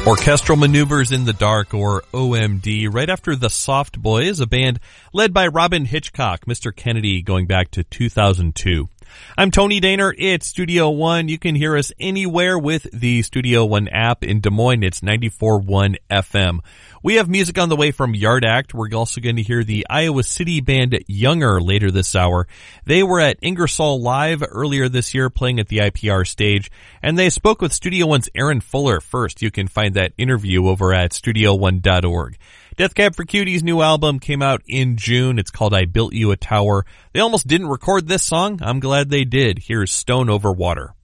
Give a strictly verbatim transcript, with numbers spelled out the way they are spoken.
Orchestral Maneuvers in the Dark, or O M D, right after The Soft Boys, a band led by Robin Hitchcock, Mister Kennedy, going back to two thousand two. I'm Tony Daner. It's Studio One. You can hear us anywhere with the Studio One app. In Des Moines, it's ninety-four point one F M. We have music on the way from Yard Act. We're also going to hear the Iowa City band Younger later this hour. They were at Ingersoll Live earlier this year playing at the I P R stage, and they spoke with Studio One's Aaron Fuller first. You can find that interview over at studio one dot org. Death Cab for Cutie's new album came out in June. It's called I Built You a Tower. They almost didn't record this song. I'm glad they did. Here's Stone Over Water.